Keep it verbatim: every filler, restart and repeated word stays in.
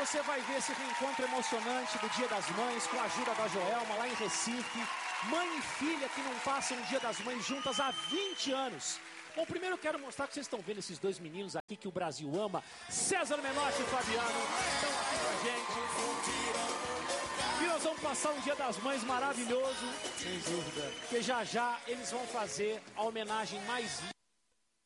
você vai ver esse reencontro emocionante do Dia das Mães, com a ajuda da Joelma, lá em Recife. Mãe e filha que não passam o Dia das Mães juntas há vinte anos. Bom, primeiro eu quero mostrar que vocês estão vendo esses dois meninos aqui que o Brasil ama. César Menotti e Fabiano estão aqui com a gente. E nós vamos passar um Dia das Mães maravilhoso. Sem dúvida. Porque já já eles vão fazer a homenagem mais